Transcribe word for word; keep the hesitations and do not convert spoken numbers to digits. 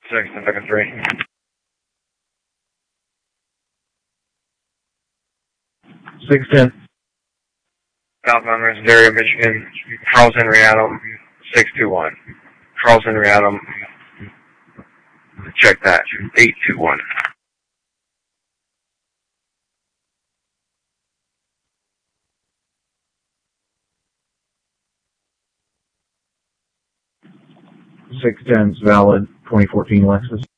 six, second three. six ten. Southbound Rensselaer, Michigan. Charles Henry Adam, six two one. Charles Henry Adam, check that, eight two one. six ten's valid, twenty fourteen Lexus.